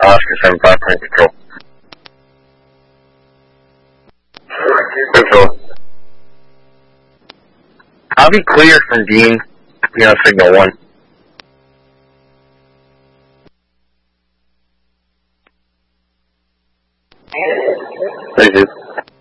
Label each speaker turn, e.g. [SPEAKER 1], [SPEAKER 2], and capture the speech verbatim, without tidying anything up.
[SPEAKER 1] Oscar seven five point control. Control. I'll be clear from Dean, you know, signal one. Thank you.